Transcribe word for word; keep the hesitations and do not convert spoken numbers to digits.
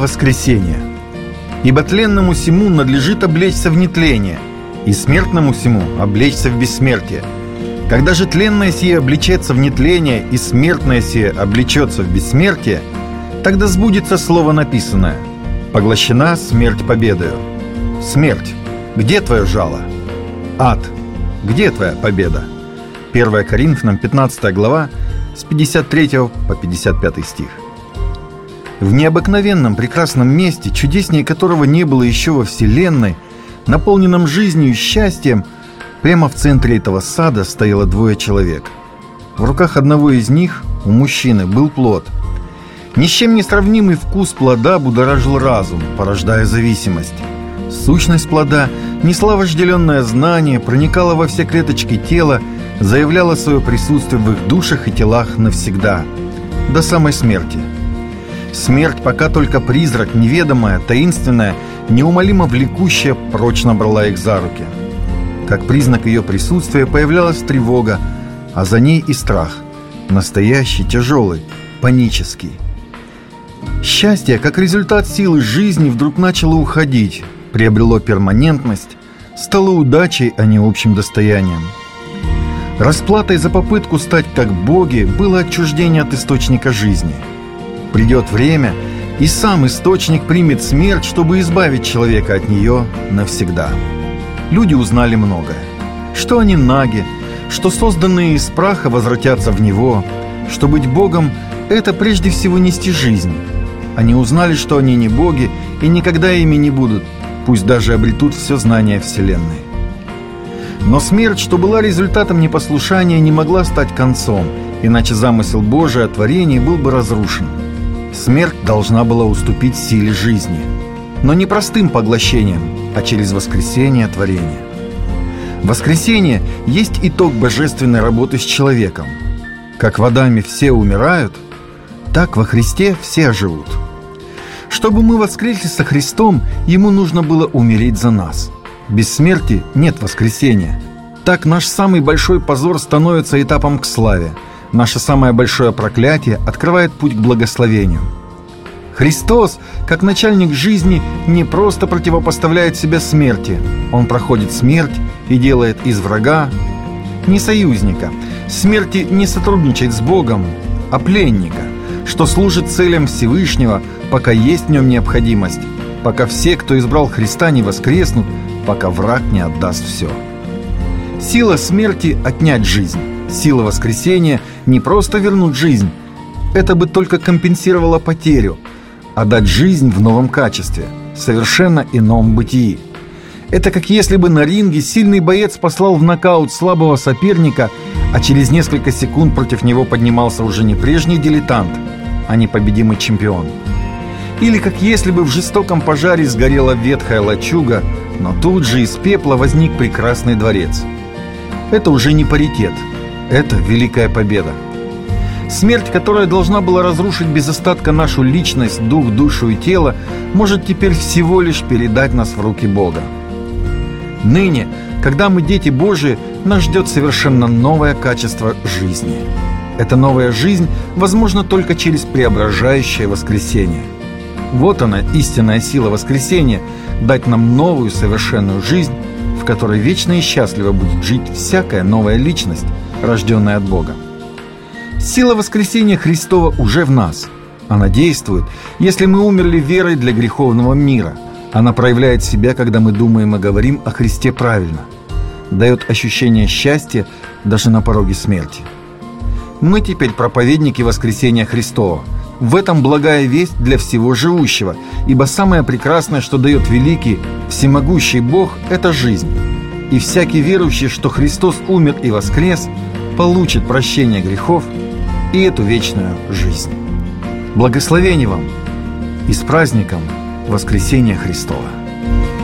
воскресения. Ибо тленному сему надлежит облечься в нетление, и смертному сему облечься в бессмертие. Когда же тленное сие облечется в нетление, и смертное сие облечется в бессмертие, тогда сбудется слово написанное: поглощена смерть победою. Смерть, где твое жало? Ад, где твоя победа? первое Коринфянам пятнадцатая глава, с пятьдесят третьего по пятьдесят пятый стих. В необыкновенном прекрасном месте, чудеснее которого не было еще во Вселенной, наполненном жизнью и счастьем, прямо в центре этого сада стояло двое человек. В руках одного из них, у мужчины, был плод. Ни с чем не сравнимый вкус плода будоражил разум, порождая зависимость. Сущность плода несла вожделенное знание, проникала во все клеточки тела, заявляла свое присутствие в их душах и телах навсегда, до самой смерти. Смерть, пока только призрак, неведомая, таинственная, неумолимо влекущая, прочно брала их за руки. Как признак ее присутствия появлялась тревога, а за ней и страх, настоящий, тяжелый, панический. Счастье, как результат силы жизни, вдруг начало уходить, приобрело перманентность, стало удачей, а не общим достоянием. Расплатой за попытку стать как боги было отчуждение от источника жизни. Придет время, и сам источник примет смерть, чтобы избавить человека от нее навсегда. Люди узнали многое. Что они наги, что созданные из праха возвратятся в него, что быть Богом – это прежде всего нести жизнь. Они узнали, что они не боги и никогда ими не будут, пусть даже обретут все знания Вселенной. Но смерть, что была результатом непослушания, не могла стать концом, иначе замысел Божий о творении был бы разрушен. Смерть должна была уступить силе жизни, но не простым поглощением, а через воскресение творения. Воскресение есть итог божественной работы с человеком. Как в Адаме все умирают, так во Христе все оживут. Чтобы мы воскресли со Христом, Ему нужно было умереть за нас. Без смерти нет воскресения. Так наш самый большой позор становится этапом к славе. Наше самое большое проклятие открывает путь к благословению. Христос, как начальник жизни, не просто противопоставляет себя смерти. Он проходит смерть и делает из врага не союзника, смерти не сотрудничает с Богом, а пленника, что служит целям Всевышнего, пока есть в нем необходимость, пока все, кто избрал Христа, не воскреснут, пока враг не отдаст все. Сила смерти – отнять жизнь. Сила воскресения – не просто вернуть жизнь. Это бы только компенсировало потерю, а дать жизнь в новом качестве, совершенно ином бытии. Это как если бы на ринге сильный боец послал в нокаут слабого соперника, а через несколько секунд против него поднимался уже не прежний дилетант, а непобедимый чемпион. Или как если бы в жестоком пожаре сгорела ветхая лачуга, но тут же из пепла возник прекрасный дворец. Это уже не паритет, это великая победа. Смерть, которая должна была разрушить без остатка нашу личность, дух, душу и тело, может теперь всего лишь передать нас в руки Бога. Ныне, когда мы дети Божии, нас ждет совершенно новое качество жизни. Эта новая жизнь возможна только через преображающее воскресение. Вот она, истинная сила воскресения, дать нам новую совершенную жизнь, в которой вечно и счастливо будет жить всякая новая личность, рожденная от Бога. Сила воскресения Христова уже в нас. Она действует, если мы умерли верой для греховного мира. Она проявляет себя, когда мы думаем и говорим о Христе правильно. Дает ощущение счастья даже на пороге смерти. Мы теперь проповедники воскресения Христова. В этом благая весть для всего живущего, ибо самое прекрасное, что дает великий, всемогущий Бог – это жизнь. И всякий верующий, что Христос умер и воскрес, получит прощение грехов и эту вечную жизнь. Благословение вам и с праздником Воскресения Христова!